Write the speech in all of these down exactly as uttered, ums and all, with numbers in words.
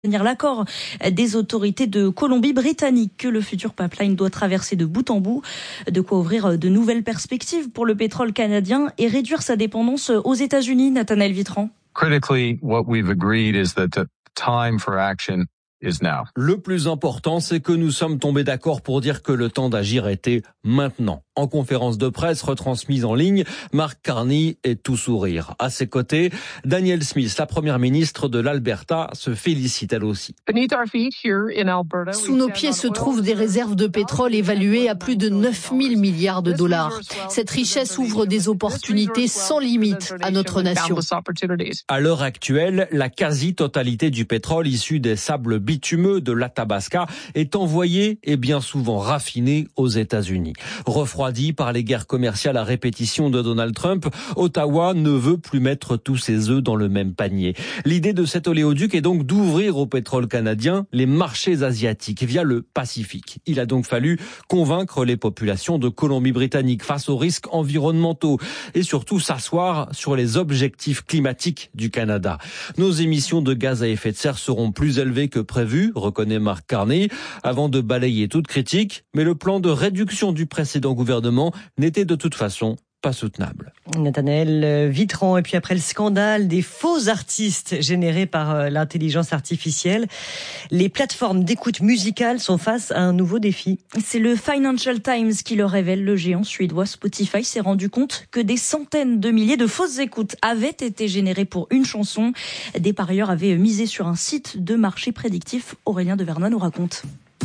l'accord des autorités de Colombie-Britannique que le futur pipeline doit traverser de bout en bout, de quoi ouvrir de nouvelles perspectives pour le pétrole canadien et réduire sa dépendance aux États-Unis. Nathanaël Vitran. Critically, what we've agreed is that the time for action is now. Le plus important, c'est que nous sommes tombés d'accord pour dire que le temps d'agir était maintenant. En conférence de presse retransmise en ligne, Mark Carney est tout sourire. À ses côtés, Danielle Smith, la première ministre de l'Alberta, se félicite elle aussi. Sous nos pieds se trouvent des réserves de pétrole évaluées à plus de neuf mille milliards de dollars. Cette richesse ouvre des opportunités sans limite à notre nation. À l'heure actuelle, la quasi-totalité du pétrole issu des sables bitumeux de l'Athabasca est envoyé et bien souvent raffiné aux États-Unis. Refroidi par les guerres commerciales à répétition de Donald Trump, Ottawa ne veut plus mettre tous ses œufs dans le même panier. L'idée de cet oléoduc est donc d'ouvrir au pétrole canadien les marchés asiatiques via le Pacifique. Il a donc fallu convaincre les populations de Colombie-Britannique face aux risques environnementaux et surtout s'asseoir sur les objectifs climatiques du Canada. Nos émissions de gaz à effet de serre seront plus élevées que prévu, reconnaît Mark Carney, avant de balayer toute critique, mais le plan de réduction du précédent gouvernement n'était de toute façon pas soutenable. Nathanaël Vitran, et puis après le scandale des faux artistes générés par l'intelligence artificielle, les plateformes d'écoute musicale sont face à un nouveau défi. C'est le Financial Times qui le révèle. Le géant suédois Spotify s'est rendu compte que des centaines de milliers de fausses écoutes avaient été générées pour une chanson. Des parieurs avaient misé sur un site de marché prédictif. Aurélien de Vernois nous raconte.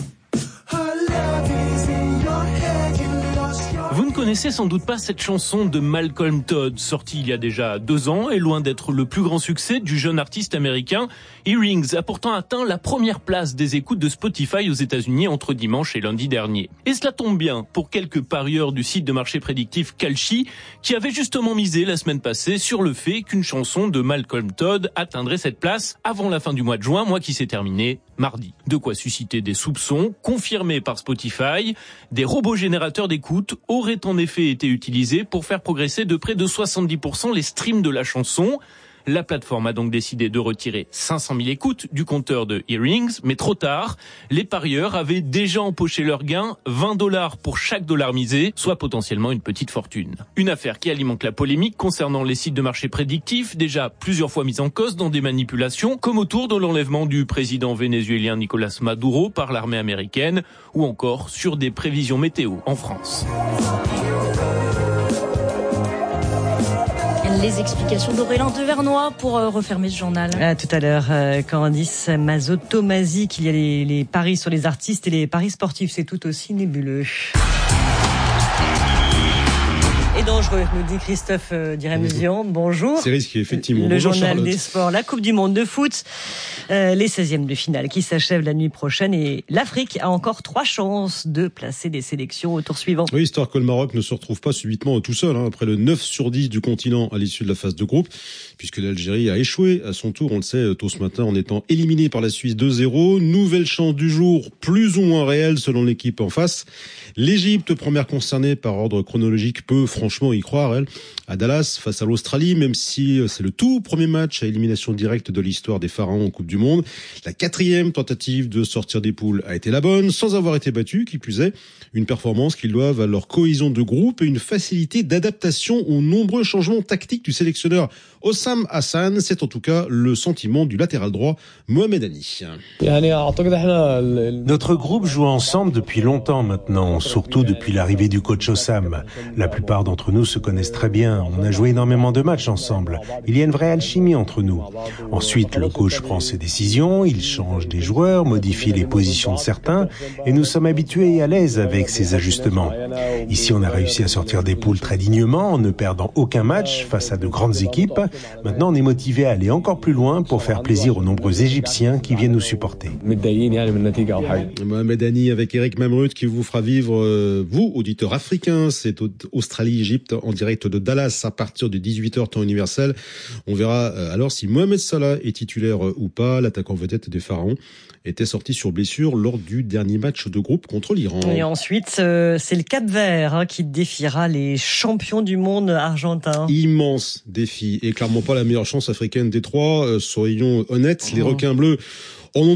Vous ne connaissez sans doute pas cette chanson de Malcolm Todd, sortie il y a déjà deux ans et loin d'être le plus grand succès du jeune artiste américain. Earrings a pourtant atteint la première place des écoutes de Spotify aux États-Unis entre dimanche et lundi dernier. Et cela tombe bien pour quelques parieurs du site de marché prédictif Kalshi qui avaient justement misé la semaine passée sur le fait qu'une chanson de Malcolm Todd atteindrait cette place avant la fin du mois de juin, mois qui s'est terminé mardi. De quoi susciter des soupçons confirmés par Spotify. Des robots générateurs d'écoute auraient en effet été utilisés pour faire progresser de près de soixante-dix pour cent les streams de la chanson. La plateforme a donc décidé de retirer cinq cent mille écoutes du compteur de Earrings, mais trop tard. Les parieurs avaient déjà empoché leur gain, vingt dollars pour chaque dollar misé, soit potentiellement une petite fortune. Une affaire qui alimente la polémique concernant les sites de marché prédictifs, déjà plusieurs fois mis en cause dans des manipulations, comme autour de l'enlèvement du président vénézuélien Nicolás Maduro par l'armée américaine, ou encore sur des prévisions météo en France. Les explications d'Aurélien de Vernois pour euh, refermer ce journal. À tout à l'heure, euh, Candice Mazot-Tomasi, qu'il y a les, les paris sur les artistes et les paris sportifs, c'est tout aussi nébuleux. Et dangereux, nous dit Christophe euh, Diremuzian. Bonjour. C'est risqué, effectivement. Le Bonjour, journal Charlotte. des sports, la Coupe du Monde de foot, euh, les seizièmes de finale qui s'achèvent la nuit prochaine et l'Afrique a encore trois chances de placer des sélections au tour suivant. Oui, histoire que le Maroc ne se retrouve pas subitement tout seul, hein, après le neuf sur dix du continent à l'issue de la phase de groupe, puisque l'Algérie a échoué à son tour, on le sait, tôt ce matin, en étant éliminé par la Suisse deux zéro. Nouvelle chance du jour, plus ou moins réelle selon l'équipe en face. L'Égypte, première concernée par ordre chronologique, peut franchement y croire, elle, à Dallas face à l'Australie, même si c'est le tout premier match à élimination directe de l'histoire des Pharaons en Coupe du Monde. La quatrième tentative de sortir des poules a été la bonne, sans avoir été battue, qui plus est, une performance qu'ils doivent à leur cohésion de groupe et une facilité d'adaptation aux nombreux changements tactiques du sélectionneur Hossam Hassan. C'est en tout cas le sentiment du latéral droit Mohamed Hani. Notre groupe joue ensemble depuis longtemps maintenant, surtout depuis l'arrivée du coach Hossam. La plupart d'entre nous se connaissent très bien, on a joué énormément de matchs ensemble. Il y a une vraie alchimie entre nous. Ensuite, le coach prend ses décisions, il change des joueurs, modifie les positions de certains, et nous sommes habitués et à l'aise avec ces ajustements. Ici, on a réussi à sortir des poules très dignement, en ne perdant aucun match face à de grandes équipes. Maintenant, on est motivé à aller encore plus loin pour faire plaisir aux nombreux Égyptiens qui viennent nous supporter. Mohamed Hani avec Eric Mamrut qui vous fera vivre, euh, vous, auditeurs africains, cette Australie-Égypte l'Égypte en direct de Dallas à partir de dix-huit heures temps universel. On verra alors si Mohamed Salah est titulaire ou pas. L'attaquant vedette des Pharaons était sorti sur blessure lors du dernier match de groupe contre l'Iran. Et ensuite, euh, c'est le Cap-Vert hein, qui défiera les champions du monde argentins. Immense défi et clairement pas la meilleure chance africaine des trois. Euh, soyons honnêtes, les requins bleus en ont